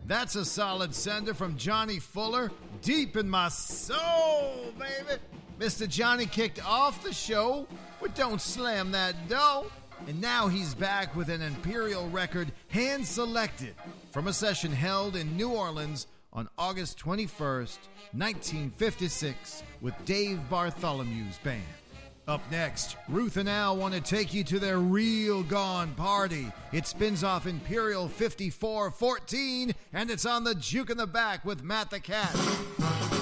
That's a solid sender from Johnny Fuller, deep in my soul, baby. Mr. Johnny kicked off the show with Don't Slam That Dough, and now he's back with an Imperial record hand-selected from a session held in New Orleans on August 21st, 1956, with Dave Bartholomew's band. Up next, Ruth and Al want to take you to their real gone party. It spins off Imperial 54-14, and it's on the Juke in the Back with Matt the Cat.